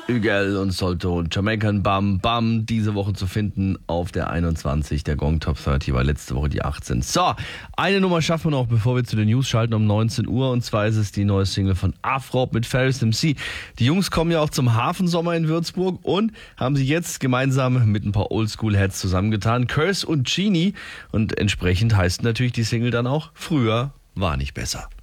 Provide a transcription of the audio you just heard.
Hügel und Solto und Jamaican Bam Bam diese Woche zu finden auf der 21. Der Gong Top 30 war letzte Woche die 18. So, eine Nummer schaffen wir noch, bevor wir zu den News schalten um 19 Uhr. Und zwar ist es die neue Single von Afrop mit Ferris MC. Die Jungs kommen ja auch zum Hafensommer in Würzburg und haben sich jetzt gemeinsam mit ein paar Oldschool-Heads zusammengetan. Curse und Genie. Und entsprechend heißt natürlich die Single dann auch Früher war nicht besser.